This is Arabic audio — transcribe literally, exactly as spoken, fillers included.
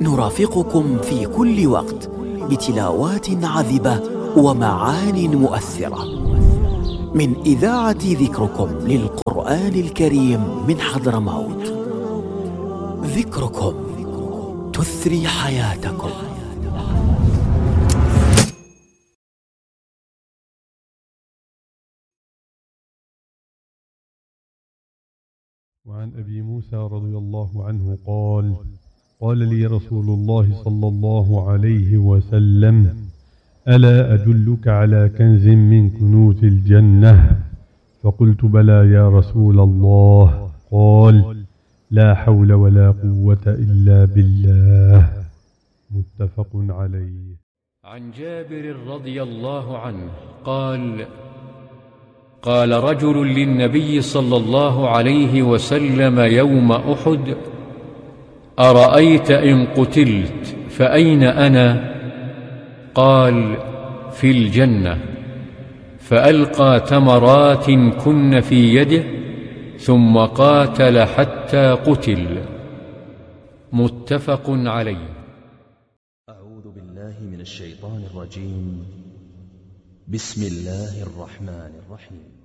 نرافقكم في كل وقت بتلاوات عذبة ومعان مؤثرة من إذاعة ذكركم للقرآن الكريم من حضرموت. ذكركم تثري حياتكم. وعن أبي موسى رضي الله عنه قال: قال لي رسول الله صلى الله عليه وسلم: ألا أدلك على كنز من كنوز الجنة؟ فقلت: بلى يا رسول الله. قال: لا حول ولا قوة إلا بالله. متفق عليه. عن جابر رضي الله عنه قال: قال رجل للنبي صلى الله عليه وسلم يوم أحد: أرأيت إن قتلت فأين أنا؟ قال: في الجنة. فألقى تمرات كن في يده ثم قاتل حتى قتل. متفق عليه. أعوذ بالله من الشيطان الرجيم. بسم الله الرحمن الرحيم.